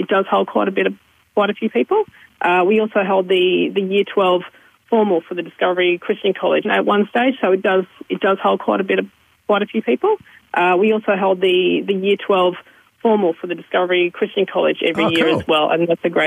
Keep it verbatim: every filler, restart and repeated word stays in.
it does hold quite a bit of quite a few people. Uh, we also hold the, the Year twelve formal for the Discovery Christian College at one stage, so it does it does hold quite a bit of quite a few people. Uh, we also hold the, the Year twelve formal for the Discovery Christian College every Oh, year cool. as well, and that's a great